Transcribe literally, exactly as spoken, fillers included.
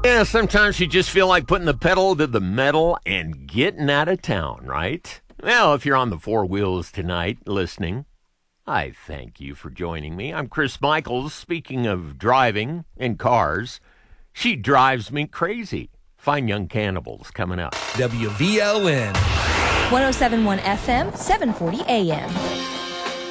Yeah, sometimes you just feel like putting the pedal to the metal and getting out of town, right? Well, if you're on the four wheels tonight listening, I thank you for joining me. I'm Chris Michaels. Speaking of driving and cars, she drives me crazy. Fine Young Cannibals coming up. W V L N. one oh seven point one F M, seven forty A M.